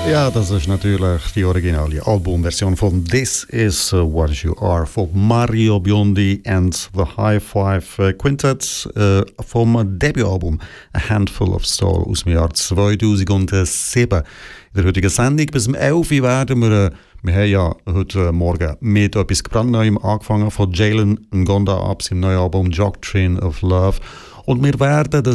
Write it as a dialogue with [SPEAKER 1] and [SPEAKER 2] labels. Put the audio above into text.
[SPEAKER 1] Ja, das ist natürlich die originale Albumversion von This Is What You Are von Mario Biondi and the High Five Quintet vom Debütalbum A Handful of Soul aus dem Jahr 2007. In der heutigen Sendung bis um 11 Uhr werden wir haben ja heute Morgen mit etwas brandneuem angefangen von Jalen Ngonda ab seinem neuen Album Doctrine of Love. Und wir werden